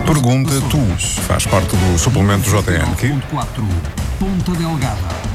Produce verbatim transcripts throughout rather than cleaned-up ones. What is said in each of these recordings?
Pergunta tu. Faz parte do suplemento J N aqui. quatro, Ponta Delgada.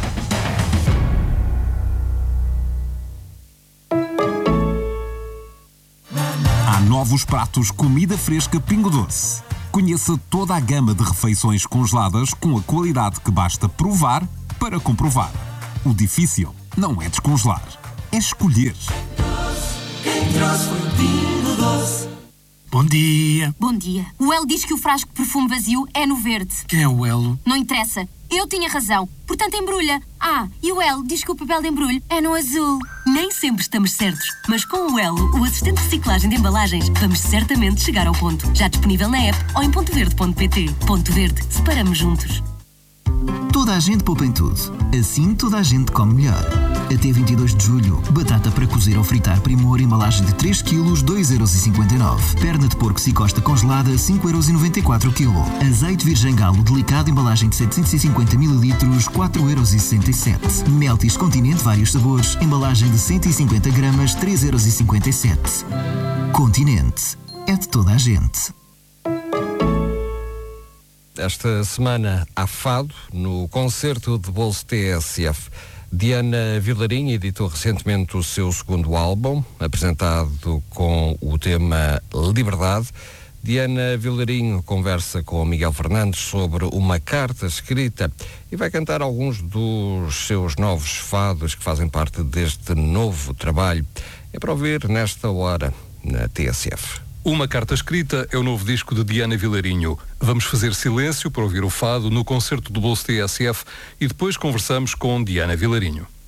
Há novos pratos comida fresca Pingo Doce. Conheça toda a gama de refeições congeladas com a qualidade que basta provar para comprovar. O difícil não é descongelar, é escolher. Quem trouxe foi o Pingo Doce. Bom dia. Bom dia. O Elo diz que o frasco de perfume vazio é no verde. Quem é o Elo? Não interessa. Eu tinha razão. Portanto, embrulha. Ah, e o Elo diz que o papel de embrulho é no azul. Nem sempre estamos certos, mas com o Elo, o assistente de reciclagem de embalagens, vamos certamente chegar ao ponto. Já disponível na app ou em ponto verde ponto pt. Ponto Verde. Separamos juntos. Toda a gente poupa em tudo. Assim toda a gente come melhor. Até vinte e dois de julho, batata para cozer ou fritar Primor, embalagem de três quilos, dois euros e cinquenta e nove. Perna de porco Cicosta congelada, cinco euros e noventa e quatro o quilo. Azeite virgem galo delicado, embalagem de setecentos e cinquenta mililitros, quatro euros e sessenta e sete. Meltis Continente, vários sabores, embalagem de cento e cinquenta gramas, três euros e cinquenta e sete. Continente. É de toda a gente. Esta semana há fado no concerto de bolso T S F. Diana Vilarinho editou recentemente o seu segundo álbum, apresentado com o tema Liberdade. Diana Vilarinho conversa com Miguel Fernandes sobre uma carta escrita e vai cantar alguns dos seus novos fados que fazem parte deste novo trabalho. É para ouvir nesta hora na T S F. Uma Carta Escrita é o novo disco de Diana Vilarinho. Vamos fazer silêncio para ouvir o fado no concerto do bolso T S F e depois conversamos com Diana Vilarinho.